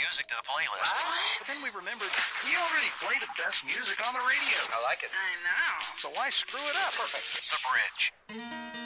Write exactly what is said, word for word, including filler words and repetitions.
music to the playlist. What? But then we remembered we already play the best music on the radio. I like it. I know. So why screw it up? Perfect. The Bridge.